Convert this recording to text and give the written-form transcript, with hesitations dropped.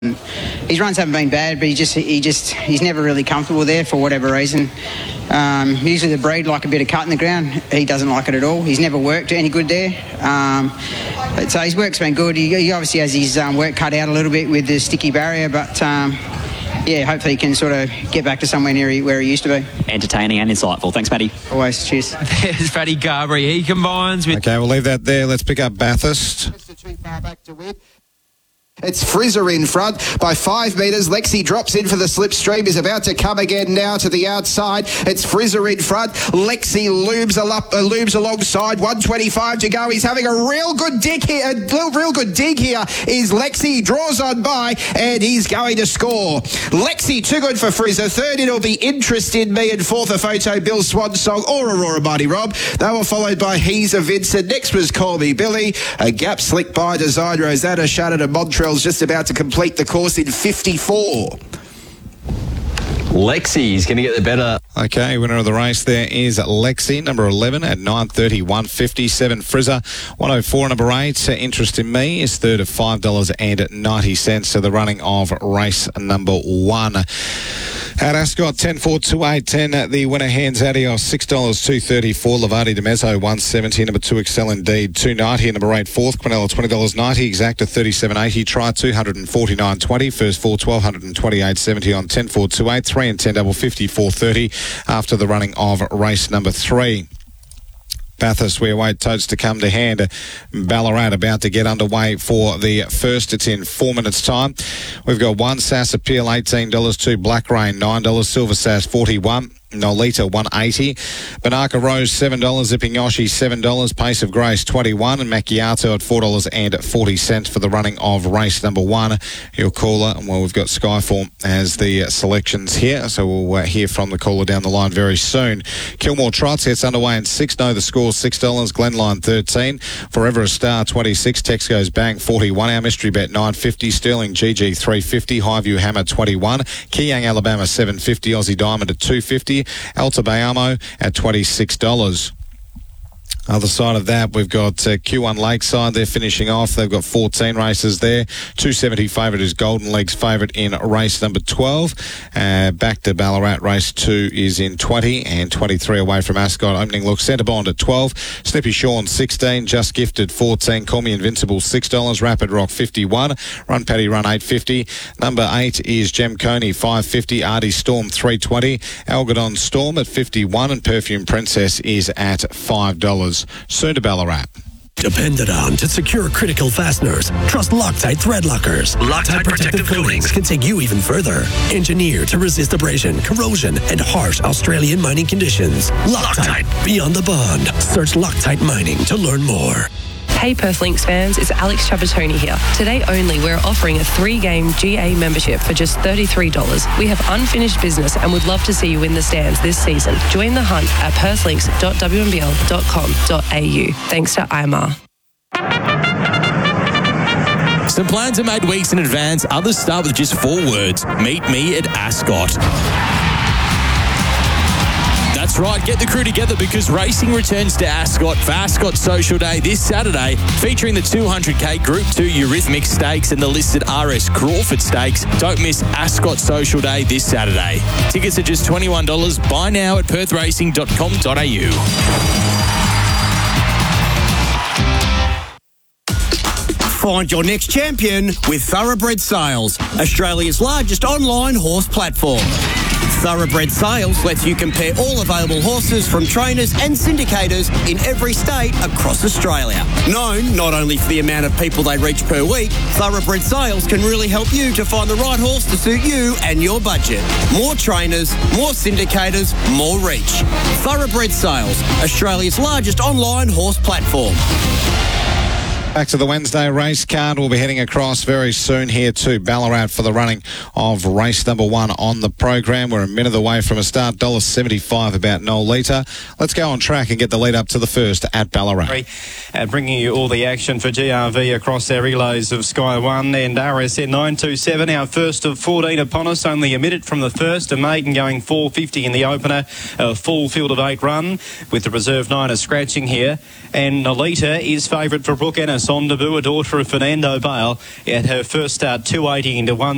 His runs haven't been bad, but he's never really comfortable there for whatever reason. Usually the breed like a bit of cut in the ground. He doesn't like it at all. He's never worked any good there. So his work's been good. He obviously has his work cut out a little bit with the sticky barrier, but hopefully he can sort of get back to somewhere near where he used to be. Entertaining and insightful. Thanks, Paddy. Always. Cheers. There's Paddy Carberry. He combines with... Okay, we'll leave that there. Let's pick up Bathurst. It's Frizzer in front by 5 metres. Lexi drops in for the slipstream. Is about to come again now to the outside. It's Frizzer in front. Lexi looms alongside. 1:25 to go. He's having a real good dig here. Is Lexi. Draws on by and he's going to score. Lexi too good for Frizzer. Third it'll be Interest in Me, and fourth a photo Bill Swan Song or Aurora Mighty Rob. They were followed by He's a Vincent. Next was Call Me Billy. A gap slick by Design Rosetta Shannon and Montreal's just about to complete the course in 54. Lexi's going to get the better. Okay, winner of the race there is Lexi, number 11 at 9:30, 1:57. Frizzer, 1:04, number 8. Interest in Me is third at $5.90. So the running of race number 1. At Ascot, 10-4, 2-8-10. The winner hands Adios, $6.234. Lavati de Mezzo, $1.70. Number 2, Excel Indeed, $2.90. Number 8, fourth, Quinella, $20.90. Exacta, $37.80. Try, $249.20. First 4, $1,228.70 on 10-4, 2-8. 3 and 10 double, $54.30 after the running of race number 3. Bathurst, we await totes to come to hand. Ballarat about to get underway for the first. It's in 4 minutes' time. We've got 1 Sass Appeal, $18. 2 Black Rain, $9. Silver Sass, $41. Nolita, $1.80. Banaka Rose, $7. Zipping Yoshi, $7. Pace of Grace, $21. And Macchiato at $4.40 for the running of race number 1. Your caller, well, we've got Skyform as the selections here, so we'll hear from the caller down the line very soon. Kilmore Trots gets underway in 6. No, the score's $6. Glenline, $13. Forever a Star, $26. Tex Goes Bang, $41. Our Mystery Bet, $9.50. Sterling GG, $3.50. Highview Hammer, $21. Kiyang Alabama, $7.50. Aussie Diamond at $2.50. Alta Bayamo at $26. Other side of that, we've got Q1 Lakeside. They're finishing off. They've got 14 races there. 270 favourite is Golden Legs favourite in race number 12. Back to Ballarat, race 2 is in 20 and 23 away from Ascot. Opening look, Centre Bond at 12. Snippy Sean, 16. Just Gifted, 14. Call Me Invincible, $6. Rapid Rock, 51. Run Paddy Run, $8.50. Number 8 is Gem Coney, $5.50. Artie Storm, $3.20. Algodon Storm at 51. And Perfume Princess is at $5. Soon to Ballarat. Depended on to secure critical fasteners. Trust Loctite Thread Lockers. Loctite protective coatings can take you even further. Engineered to resist abrasion, corrosion, and harsh Australian mining conditions. Loctite, beyond the bond. Search Loctite Mining to learn more. Hey Perth Lynx fans, it's Alex Trapattoni here. Today only, we're offering a 3-game GA membership for just $33. We have unfinished business and would love to see you in the stands this season. Join the hunt at perthlinks.wnbl.com.au. Thanks to IMAR. Some plans are made weeks in advance. Others start with just 4 words. Meet me at Ascot. That's right, get the crew together because racing returns to Ascot for Ascot Social Day this Saturday, featuring the 200k Group 2 Eurythmic Stakes and the listed RS Crawford Stakes. Don't miss Ascot Social Day this Saturday. Tickets are just $21. Buy now at perthracing.com.au. Find your next champion with Thoroughbred Sales, Australia's largest online horse platform. Thoroughbred Sales lets you compare all available horses from trainers and syndicators in every state across Australia. Known not only for the amount of people they reach per week, Thoroughbred Sales can really help you to find the right horse to suit you and your budget. More trainers, more syndicators, more reach. Thoroughbred Sales, Australia's largest online horse platform. Back to the Wednesday race card. We'll be heading across very soon here to Ballarat for the running of race number 1 on the program. We're a minute away from a start. $1.75 about Nolita. Let's go on track and get the lead up to the first at Ballarat. Bringing you all the action for GRV across their relays of Sky 1 and RSN 927. Our first of 14 upon us. Only a minute from the first. A maiden going 4.50 in the opener. A full field of 8 run with the reserve 9 scratching here. And Nolita is favourite for Brooke Ennis on debut, a daughter of Fernando Bale at her first start, 2.80 into 1.